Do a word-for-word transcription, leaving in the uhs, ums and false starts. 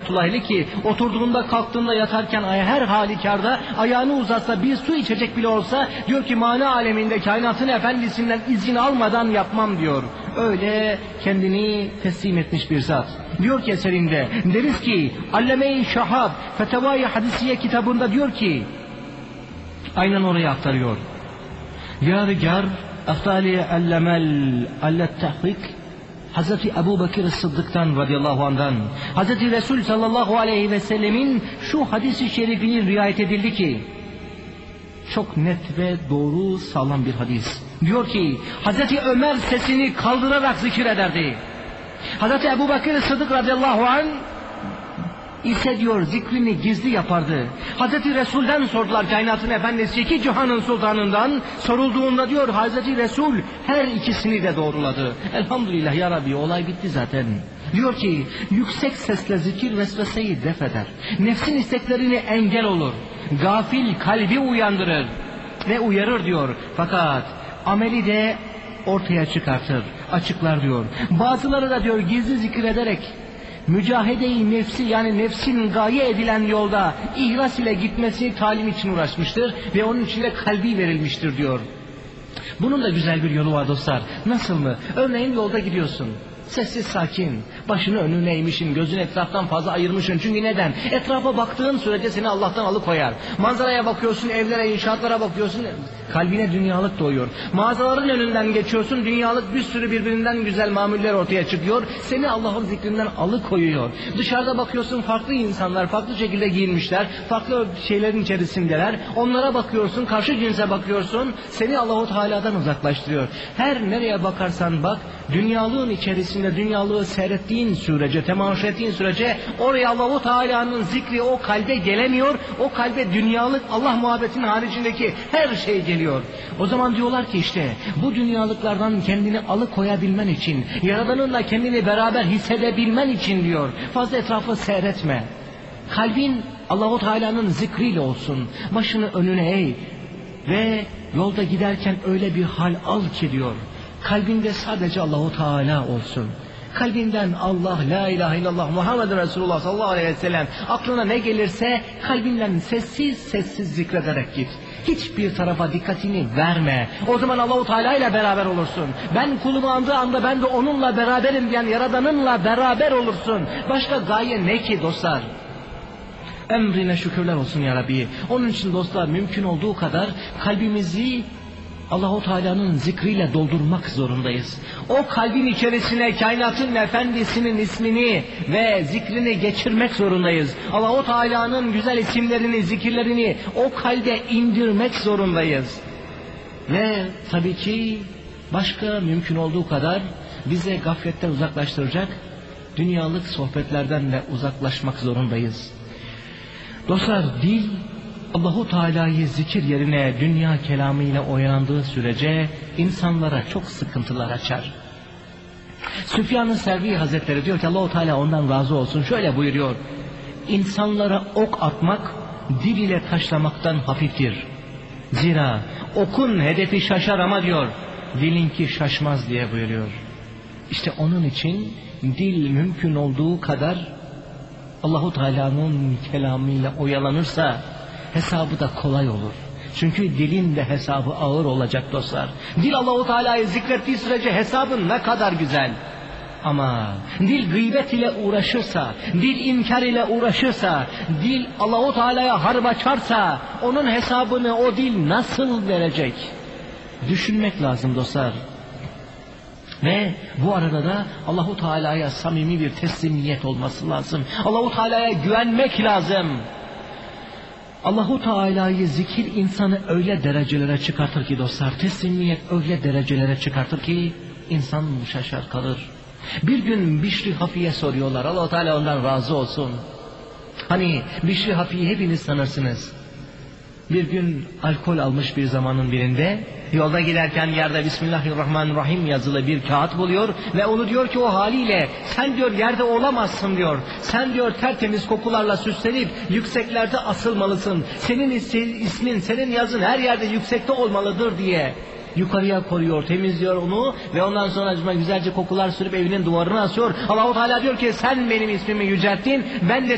rahmetullahi ki oturduğunda, kalktığında, yatarken her halükarda ayağını uzatsa, bir su içecek bile olsa diyor ki mana aleminde kainatın efendisinden izin almadan yapmam diyor. Öyle kendini teslim etmiş bir zat. Diyor ki eserinde, deriz ki Allame-i Şahab Fetevai Hadisiye kitabında diyor ki, aynen oraya aktarıyor. Yârigar Aftali Allemel Allet Tahrik, Hazreti Ebu Bekir Sıddık'tan radıyallahu anh'dan Hazreti Resul sallallahu aleyhi ve sellemin şu hadisi şerifini riayet edildi ki, çok net ve doğru, sağlam bir hadis. Diyor ki Hazreti Ömer sesini kaldırarak zikir ederdi. Hazreti Ebu Bekir Sıddık radıyallahu anh ise diyor zikrini gizli yapardı. Hazreti Resul'den sordular, kainatın efendisi, iki cihanın sultanından sorulduğunda diyor Hazreti Resul her ikisini de doğruladı. Elhamdülillah ya Rabbi, olay bitti zaten. Diyor ki yüksek sesle zikir vesveseyi def eder. Nefsin isteklerini engel olur. Gafil kalbi uyandırır ve uyarır diyor. Fakat ameli de ortaya çıkartır, açıklar diyor. Bazıları da diyor gizli zikrederek mücahede-i nefsi, yani nefsin gaye edilen yolda ihlas ile gitmesi talim için uğraşmıştır ve onun için de kalbi verilmiştir diyor. Bunun da güzel bir yolu var dostlar. Nasıl mı? Örneğin yolda gidiyorsun. Sessiz sakin, başını önüne eğmişsin, gözünü etraftan fazla ayırmışsın. Çünkü neden? Etrafa baktığın sürece seni Allah'tan alıkoyar. Manzaraya bakıyorsun, evlere, inşaatlara bakıyorsun, kalbine dünyalık doğuyor. Mağazaların önünden geçiyorsun, dünyalık bir sürü birbirinden güzel mamuller ortaya çıkıyor. Seni Allah'ın zikrinden alıkoyuyor. Dışarıda bakıyorsun, farklı insanlar, farklı şekilde giyinmişler, farklı şeylerin içerisindeler. Onlara bakıyorsun, karşı cinse bakıyorsun, seni Allahu Teala'dan uzaklaştırıyor. Her nereye bakarsan bak, dünyalığın içerisinde dünyalığı seyrettiğin sürece, temaşa ettiğin sürece oraya Allahu Teala'nın zikri o kalbe gelemiyor. O kalbe dünyalık, Allah muhabbetinin haricindeki her şey geliyor. O zaman diyorlar ki işte bu dünyalıklardan kendini alıkoyabilmen için, Yaradanınla kendini beraber hissedebilmen için diyor, fazla etrafı seyretme. Kalbin Allahu Teala'nın zikriyle olsun. Başını önüne eğ ve yolda giderken öyle bir hal al ki diyor, kalbinde sadece Allahu Teala olsun. Kalbinden Allah, la ilahe illallah, Muhammed Resulullah sallallahu aleyhi ve sellem, aklına ne gelirse kalbinden sessiz sessiz zikrederek git. Hiçbir tarafa dikkatini verme. O zaman Allahu Teala ile beraber olursun. Ben kulumu andığı anda ben de onunla beraberim diyen Yaradanınla beraber olursun. Başka gaye ne ki dostlar? Emrine şükürler olsun ya Rabbi. Onun için dostlar mümkün olduğu kadar kalbimizi Allahu Teala'nın zikriyle doldurmak zorundayız. O kalbin içerisine kainatın efendisinin ismini ve zikrini geçirmek zorundayız. Allahu Teala'nın güzel isimlerini, zikirlerini o kalbe indirmek zorundayız. Ve tabii ki başka mümkün olduğu kadar bize gafletten uzaklaştıracak dünyalık sohbetlerden de uzaklaşmak zorundayız. Dostlar, dil Allahu Teala'yı zikir yerine dünya kelamıyla oyandığı sürece insanlara çok sıkıntılar açar. Süfyan-ı Servi Hazretleri diyor ki Allahu Teala ondan razı olsun, şöyle buyuruyor: İnsanlara ok atmak dil ile taşlamaktan hafiftir. Zira okun hedefi şaşar ama diyor dilinki şaşmaz diye buyuruyor. İşte onun için dil mümkün olduğu kadar Allahu Teala'nın kelamıyla oyalanırsa hesabı da kolay olur. Çünkü dilin de hesabı ağır olacak dostlar. Dil Allahu Teala'yı zikrettiği sürece hesabın ne kadar güzel. Ama dil gıybet ile uğraşırsa, dil inkar ile uğraşırsa, dil Allahu Teala'ya harp açarsa onun hesabını o dil nasıl verecek? Düşünmek lazım dostlar. Ve bu arada da Allahu Teala'ya samimi bir teslimiyet olması lazım. Allahu Teala'ya güvenmek lazım. Allahu Teala'yı zikir insanı öyle derecelere çıkartır ki dostlar, teslimiyet öyle derecelere çıkartır ki insan şaşar kalır. Bir gün Bişri Hafi'ye soruyorlar, Allahu Teala ondan razı olsun. Hani Bişri Hafi'yi hepiniz tanırsınız. Bir gün alkol almış bir zamanın birinde, yolda giderken yerde Bismillahirrahmanirrahim yazılı bir kağıt buluyor ve onu diyor ki o haliyle sen diyor yerde olamazsın diyor. Sen diyor tertemiz kokularla süslenip yükseklerde asılmalısın. Senin ismin, senin yazın her yerde yüksekte olmalıdır diye yukarıya koyuyor, temizliyor onu ve ondan sonra güzelce kokular sürüp evinin duvarına asıyor. Allah-u Teala diyor ki sen benim ismimi yücelttin, ben de